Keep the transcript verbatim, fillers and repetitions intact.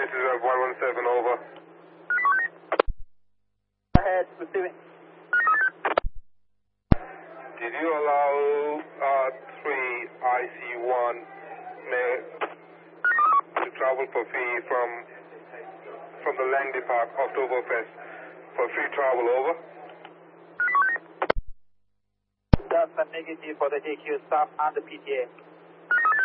this is uh, one one seven, over. Go ahead, receiving. Did you allow uh, three I C one to travel for free from from the Langley Park Oktoberfest for free travel, over? Delta negative for the D Q stop on the P T A.